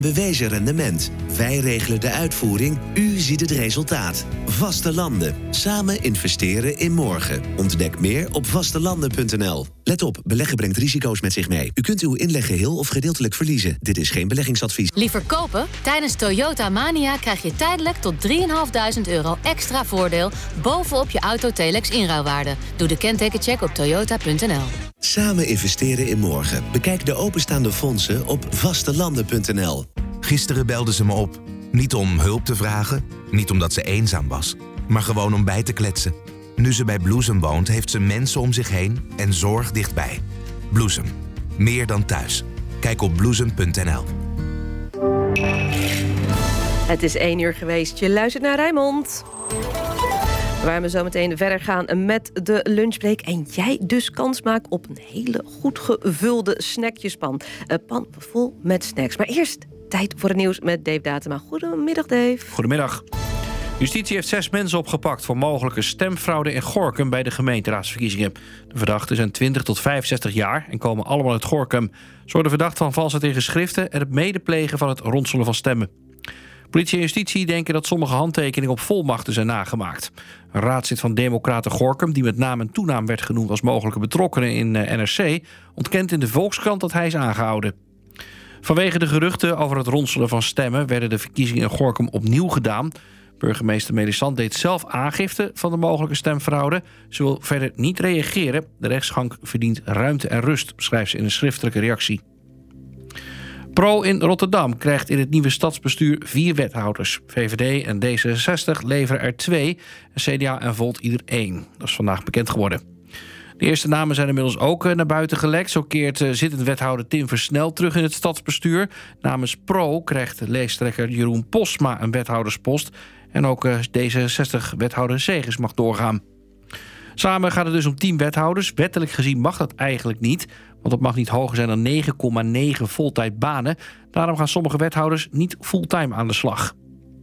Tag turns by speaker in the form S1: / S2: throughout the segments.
S1: Bewezen rendement. Wij regelen de uitvoering, u ziet het resultaat. Vaste landen. Samen investeren in morgen. Ontdek meer op vastelanden.nl. Let op, beleggen brengt risico's met zich mee. U kunt uw inleg geheel of gedeeltelijk verliezen. Dit is geen beleggingsadvies.
S2: Liever kopen? Tijdens Toyota Mania krijg je tijdelijk tot €3.500 extra voordeel bovenop je Auto-Telex inruilwaarde. Doe de kentekencheck op toyota.nl.
S1: Samen investeren in morgen. Bekijk de openstaande fondsen op vastelanden.nl.
S3: Gisteren belde ze me op. Niet om hulp te vragen, niet omdat ze eenzaam was, maar gewoon om bij te kletsen. Nu ze bij Bloesem woont, heeft ze mensen om zich heen en zorg dichtbij. Bloesem. Meer dan thuis. Kijk op bloesem.nl.
S4: Het is 1 uur geweest. Je luistert naar Rijnmond. Waar we zo meteen verder gaan met de lunchbreak. En jij dus kans maakt op een hele goed gevulde snackjespan. Een pan vol met snacks. Maar eerst tijd voor het nieuws met Dave Datema. Goedemiddag, Dave.
S5: Goedemiddag. Justitie heeft 6 mensen opgepakt voor mogelijke stemfraude in Gorinchem bij de gemeenteraadsverkiezingen. De verdachten zijn 20 tot 65 jaar en komen allemaal uit Gorinchem. Ze worden verdacht van valsheid in geschriften en het medeplegen van het ronselen van stemmen. Politie en justitie denken dat sommige handtekeningen op volmachten zijn nagemaakt. Een raadslid van Democraten Gorinchem, die met naam en toenaam werd genoemd als mogelijke betrokkenen in NRC, ontkent in de Volkskrant dat hij is aangehouden. Vanwege de geruchten over het ronselen van stemmen werden de verkiezingen in Gorinchem opnieuw gedaan. Burgemeester Melisande deed zelf aangifte van de mogelijke stemfraude. Ze wil verder niet reageren. De rechtsgang verdient ruimte en rust, schrijft ze in een schriftelijke reactie. Pro in Rotterdam krijgt in het nieuwe stadsbestuur 4 wethouders. VVD en D66 leveren er 2. En CDA en Volt ieder 1. Dat is vandaag bekend geworden. De eerste namen zijn inmiddels ook naar buiten gelekt. Zo keert zittend wethouder Tim Versnel terug in het stadsbestuur. Namens Pro krijgt leestrekker Jeroen Postma een wethouderspost. En ook D66-wethouder Segers mag doorgaan. Samen gaat het dus om 10 wethouders. Wettelijk gezien mag dat eigenlijk niet, want dat mag niet hoger zijn dan 9,9 voltijdbanen. Daarom gaan sommige wethouders niet fulltime aan de slag.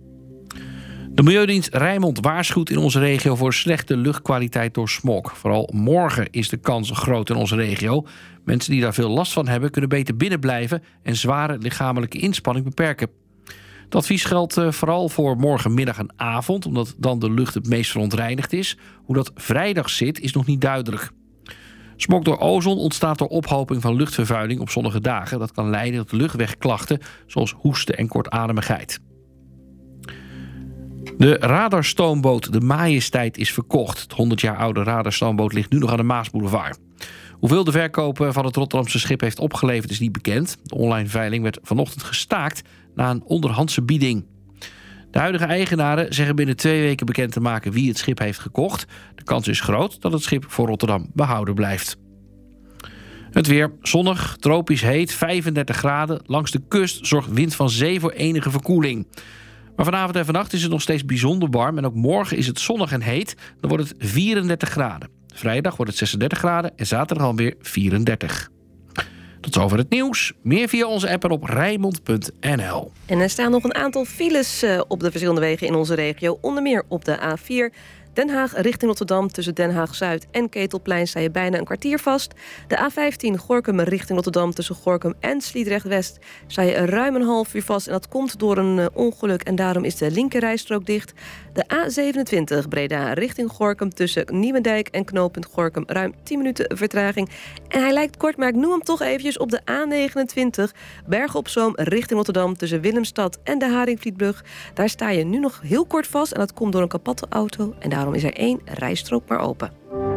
S5: De Milieudienst Rijnmond waarschuwt in onze regio voor slechte luchtkwaliteit door smog. Vooral morgen is de kans groot in onze regio. Mensen die daar veel last van hebben kunnen beter binnen blijven en zware lichamelijke inspanning beperken. Het advies geldt vooral voor morgenmiddag en avond, omdat dan de lucht het meest verontreinigd is. Hoe dat vrijdag zit, is nog niet duidelijk. Smog door ozon ontstaat door ophoping van luchtvervuiling op zonnige dagen. Dat kan leiden tot luchtwegklachten, zoals hoesten en kortademigheid. De radarstoomboot de Majesteit is verkocht. Het 100 jaar oude radarstoomboot ligt nu nog aan de Maasboulevard. Hoeveel de verkoop van het Rotterdamse schip heeft opgeleverd is niet bekend. De online veiling werd vanochtend gestaakt na een onderhandse bieding. De huidige eigenaren zeggen binnen 2 weken bekend te maken wie het schip heeft gekocht. De kans is groot dat het schip voor Rotterdam behouden blijft. Het weer zonnig, tropisch heet, 35 graden. Langs de kust zorgt wind van zee voor enige verkoeling. Maar vanavond en vannacht is het nog steeds bijzonder warm. En ook morgen is het zonnig en heet. Dan wordt het 34 graden. Vrijdag wordt het 36 graden en zaterdag alweer 34. Tot zover het nieuws. Meer via onze app en op Rijnmond.nl.
S4: En er staan nog een aantal files op de verschillende wegen in onze regio. Onder meer op de A4... Den Haag richting Rotterdam tussen Den Haag-Zuid en Ketelplein sta je bijna een kwartier vast. De A15 Gorinchem richting Rotterdam tussen Gorinchem en Sliedrecht-West sta je ruim een half uur vast. En dat komt door een ongeluk en daarom is de linkerrijstrook dicht. De A27 Breda richting Gorinchem tussen Nieuwendijk en knooppunt Gorinchem ruim 10 minuten vertraging. En hij lijkt kort, maar ik noem hem toch eventjes op de A29 Bergen op Zoom richting Rotterdam tussen Willemstad en de Haringvlietbrug. Daar sta je nu nog heel kort vast en dat komt door een kapotte auto en daarom is er 1 rijstrook maar open.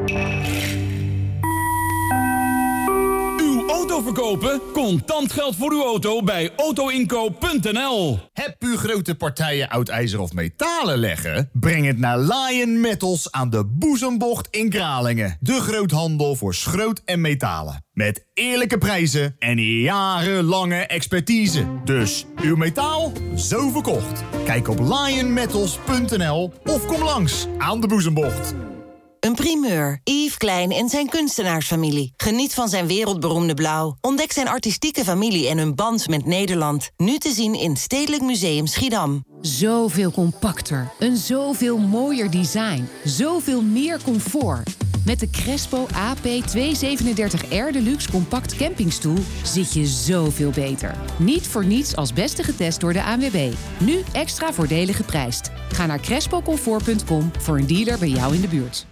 S6: Uw auto verkopen? Contant geld voor uw auto bij autoinkoop.nl.
S7: Heb u grote partijen oud ijzer of metalen leggen? Breng het naar Lion Metals aan de Boezembocht in Kralingen. De groothandel voor schroot en metalen. Met eerlijke prijzen en jarenlange expertise. Dus uw metaal, zo verkocht. Kijk op lionmetals.nl of kom langs aan de Boezembocht.
S8: Een primeur. Yves Klein en zijn kunstenaarsfamilie. Geniet van zijn wereldberoemde blauw. Ontdek zijn artistieke familie en hun band met Nederland. Nu te zien in Stedelijk Museum Schiedam.
S9: Zoveel compacter. Een zoveel mooier design. Zoveel meer comfort. Met de Crespo AP237R Deluxe Compact Campingstoel zit je zoveel beter. Niet voor niets als beste getest door de ANWB. Nu extra voordelig geprijsd. Ga naar crespocomfort.com voor een dealer bij jou in de buurt.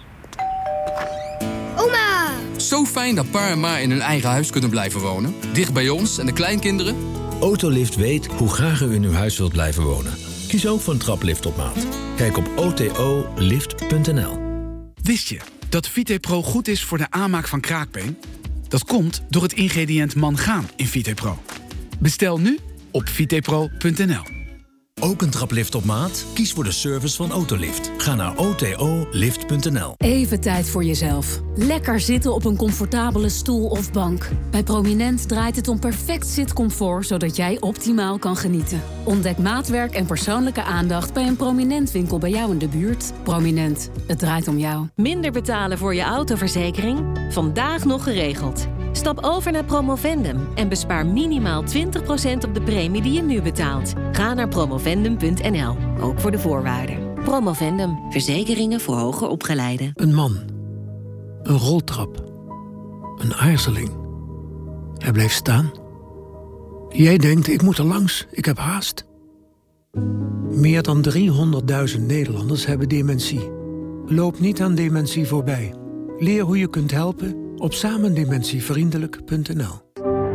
S10: Oma! Zo fijn dat pa en ma in hun eigen huis kunnen blijven wonen. Dicht bij ons en de kleinkinderen.
S11: Autolift weet hoe graag u in uw huis wilt blijven wonen. Kies ook voor een traplift op maat. Kijk op otolift.nl.
S12: Wist je dat VitePro goed is voor de aanmaak van kraakbeen? Dat komt door het ingrediënt mangaan in VitePro. Bestel nu op vitepro.nl.
S11: Ook een traplift op maat? Kies voor de service van Autolift. Ga naar otolift.nl.
S13: Even tijd voor jezelf. Lekker zitten op een comfortabele stoel of bank. Bij Prominent draait het om perfect zitcomfort, zodat jij optimaal kan genieten. Ontdek maatwerk en persoonlijke aandacht bij een Prominent winkel bij jou in de buurt. Prominent, het draait om jou.
S14: Minder betalen voor je autoverzekering? Vandaag nog geregeld. Stap over naar Promovendum en bespaar minimaal 20% op de premie die je nu betaalt. Ga naar promovendum.nl, ook voor de voorwaarden. Promovendum, verzekeringen voor hoger opgeleiden.
S15: Een man, een roltrap, een aarzeling. Hij bleef staan. Jij denkt, ik moet er langs, ik heb haast. Meer dan 300.000 Nederlanders hebben dementie. Loop niet aan dementie voorbij. Leer hoe je kunt helpen op samendementievriendelijk.nl.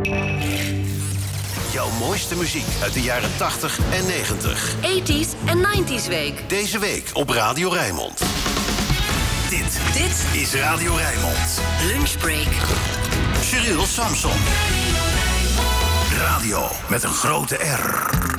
S1: Jouw mooiste muziek uit de jaren 80 en 90.
S14: 80s en 90s week.
S1: Deze week op Radio Rijnmond. Dit is Radio Rijnmond.
S14: Lunchbreak.
S1: Cyril Samson. Radio met een grote R.